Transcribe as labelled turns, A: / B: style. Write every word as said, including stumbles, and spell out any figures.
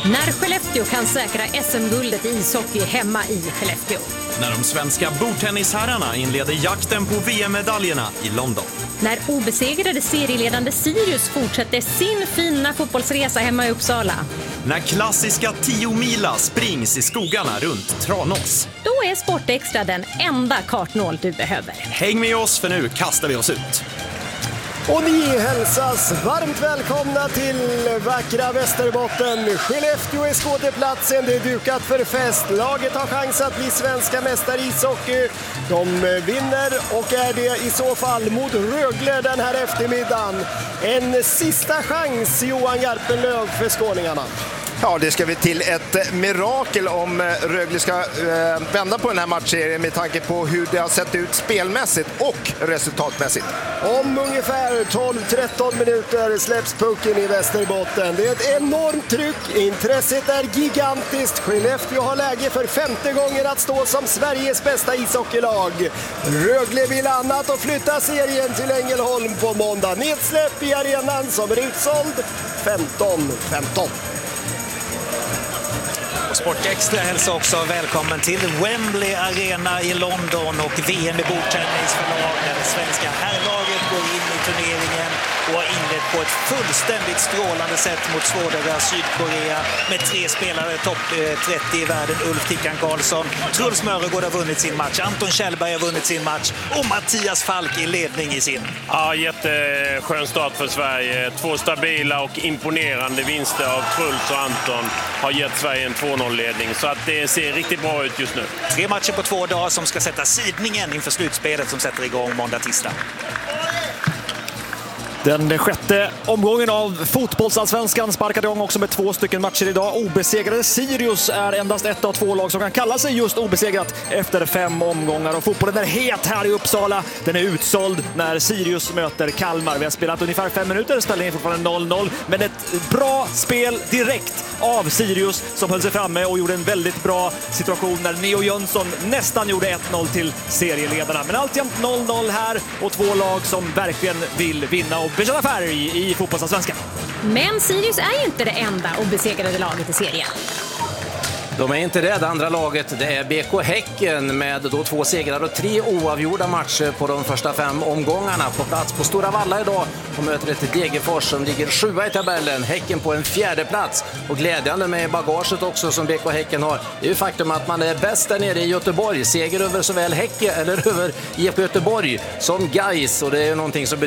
A: När Skellefteå kan säkra S M-guldet i ishockey hemma i Skellefteå.
B: När de svenska bordtennisherrarna inleder jakten på V M-medaljerna i London.
A: När obesegrade serieledande Sirius fortsätter sin fina fotbollsresa hemma i Uppsala.
B: När klassiska tio mila springs i skogarna runt Tranås.
A: Då är Sportextra den enda kartnål du behöver.
B: Häng med oss, för nu kastar vi oss ut.
C: Och ni hälsas varmt välkomna till vackra Västerbotten. Skellefteå är skådeplatsen, det är dukat för fest. Laget har chans att bli svenska mästare i ishockey. De vinner och är det i så fall mot Rögle den här eftermiddagen. En sista chans, Johan Garpenlöv, för skåningarna.
D: Ja, det ska vi till ett mirakel om Rögle ska eh, vända på den här matchserien med tanke på hur det har sett ut spelmässigt och resultatmässigt.
C: Om ungefär tolv tretton minuter släpps pucken i Västerbotten. Det är ett enormt tryck, intresset är gigantiskt. Skellefteå har läge för femte gången att stå som Sveriges bästa ishockeylag. Rögle vill annat och flytta serien till Ängelholm på måndag. Nedsläpp i arenan som är utsåld femton femton.
E: Sportextra hälsar också välkommen till Wembley Arena i London och V M i bordtennis för lag där det svenska herrlaget går in i turneringen och har inlett på ett fullständigt strålande sätt mot svårare Sydkorea med tre spelare topp trettio i världen. Ulf Tickan Karlsson, Truls Mörregård har vunnit sin match, Anton Kjellberg har vunnit sin match och Mattias Falk i ledning i sin.
F: Ja, jätteskön start för Sverige. Två stabila och imponerande vinster av Truls och Anton har gett Sverige en två noll-ledning, så att det ser riktigt bra ut just nu.
E: Tre matcher på två dagar som ska sätta sidningen inför slutspelet som sätter igång måndag tisdag.
G: Den sjätte omgången av fotbollsallsvenskan sparkade igång också med två stycken matcher idag. Obesegrade Sirius är endast ett av två lag som kan kalla sig just obesegrat efter fem omgångar. Och fotbollen är het här i Uppsala. Den är utsåld när Sirius möter Kalmar. Vi har spelat ungefär fem minuter, ställningen är fortfarande noll noll. Men ett bra spel direkt av Sirius som höll sig framme och gjorde en väldigt bra situation när Neo Jönsson nästan gjorde ett noll till serieledarna. Men alltjämt noll noll här och två lag som verkligen vill vinna och bekänna färg i fotbollsallsvenskan.
A: Men Sirius är ju inte det enda obesegrade laget i serien.
H: De är inte det. Det andra laget, det är B K Häcken med då två segrar och tre oavgjorda matcher på de första fem omgångarna. På plats på Stora Valla idag och möter ett Degerfors som ligger sjua i tabellen. Häcken på en fjärde plats. Och glädjande med bagaget också som B K Häcken har, det är ju faktum att man är bäst där nere i Göteborg. Seger över såväl Häcken eller över I F K Göteborg som Gais, och det är någonting som